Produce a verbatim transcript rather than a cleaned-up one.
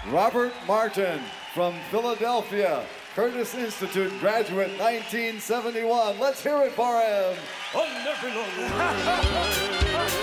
Robert Martin from Philadelphia, Curtis Institute graduate nineteen seventy-one. Let's hear it for him.